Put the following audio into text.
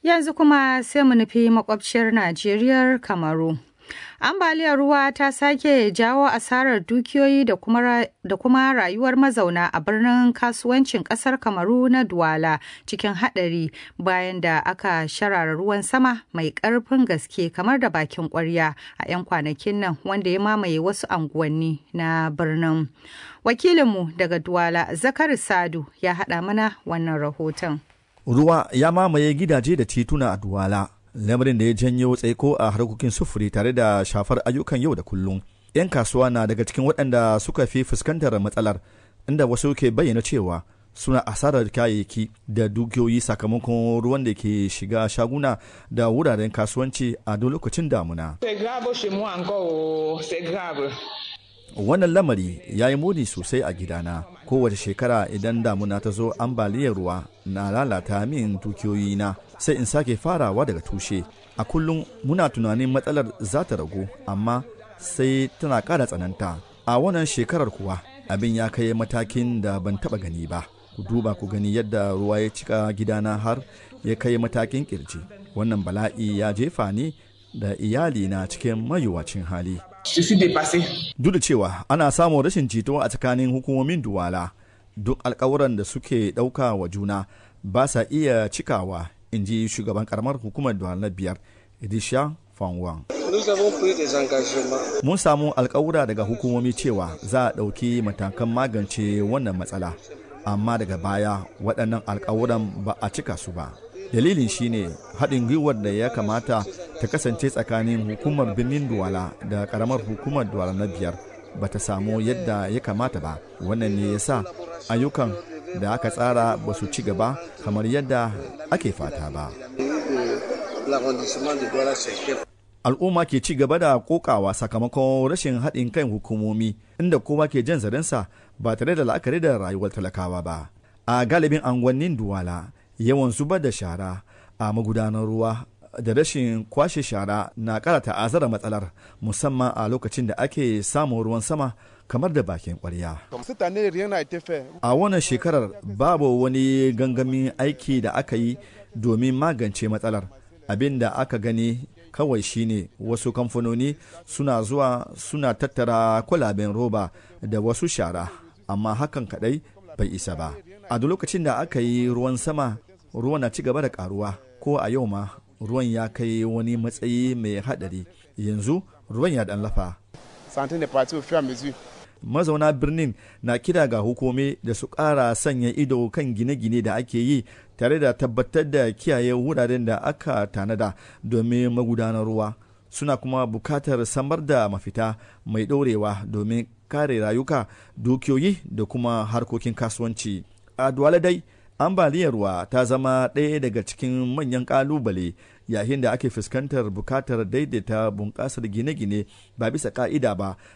Yanzu kuma sai mu nufi makwabciyar Najeriya Kamaru. Ambaliyar ruwa ta sake jawo asarar dukiyoyi da kuma rayuwar mazauna a birnin kasuwancin kasar Kamaru na Douala cikin haɗari bayan da aka sharara ruwan sama mai ƙarfin gaske kamar da bakin ƙwarya a 'yan kwanakin nan wanda ya mamaye wasu anguwanni na birnin. Wakilinmu daga Douala Zakari Sadu ya haɗa mana wannan rahoton. Ruwa ya mamaye gidaje da tituna a Douala. Lamarin da ya janyo tsaiko a harkokin sufuri tare da shafar ayyukan yau da kullum. 'Yan kasuwa na daga cikin waɗanda suka fi fuskantar matsalar, inda wasu ke bayyana cewa suna asarar kayayyaki da dukiyoyi sakamakon ruwan da ke shiga shaguna da wuraren kasuwanci a duk lokacin damuna. Wannan lamari ya yi muni sosai a gidana. Kowace shekara idan damuna ta zo, ambaliyar ruwa na lalata min dukiyoyina, sai in sake farawa daga tushe. A kullum muna tunanin matsalar za ta ragu, amma sai tana ƙara tsananta. A wannan shekarar kuwa abin ya kai matakin da ban taɓa gani ba. Ku duba ku gani yadda ruwa ya cika gidana har ya kai matakin kirji. Wannan bala'i ya jefa ni da iyalina cikin mayuwacin hali. Duk da cewa ana samun rashin jito a tsakanin hukumomin Douala, duk alkawuran da suke ɗauka wa juna ba sa iya cikawa, in ji shugaban karamar hukumar Douala na 5, Idisha Fanwan. Mun samu alkawura daga hukumomi cewa za a ɗauki matakan magance wannan matsala, amma daga baya waɗannan alkawuran ba a cika su ba. Dalilin shine haɗin gwiwar da ya kamata ta kasance tsakanin hukumar birnin Douala da karamar hukumar Douala na 5 ba ta samu yadda ya kamata ba. Wannan ne ya sa ayyukan da aka tsara ba su ci gaba kamar yadda ake fata ba. Al'umma ke ci gaba da kokawa sakamakon rashin haɗin kan hukumomi, inda kowa ke jan zarensa ba tare da la'akari da rayuwar talakawa ba. A galibin anguwannin Douala, yawan zubar da shara a magudanar ruwa da rashin kwashe shara na ƙara ta'azzara matsalar, musamman a lokacin da ake samun ruwan sama kamar da bakin ƙwarya. A wannan shekarar babu wani gangamin aiki da aka yi domin magance matsalar. Abin da aka gani kawai shine wasu kamfanoni suna zuwa suna tattara kwalaben roba da wasu shara, amma hakan kadai bai isa ba. A duk lokacin da aka yi ruwan sama, ruwan na ci gaba da karuwa. Ko a yau ma ruwan ya kai wani matsayi mai haɗari. Yanzu ruwan ya dan lafa. Mazauna birnin na kira ga hukumi da su ƙara sanya ido kan gine-gine da ake yi, tare da tabbatar da kiyaye wuraren da aka tanada domin magudanar ruwa. Suna kuma bukatar samar da mafita mai ɗorewa domin kare rayuka, dukiyoyi da kuma harkokin kasuwanci. A Douala dai, ambaliyar ruwa ta zama ɗaya daga cikin manyan ƙalubale, yayin da ake fuskantar bukatar daidaita bunƙasar gine-gine ba bisa ƙa'ida ba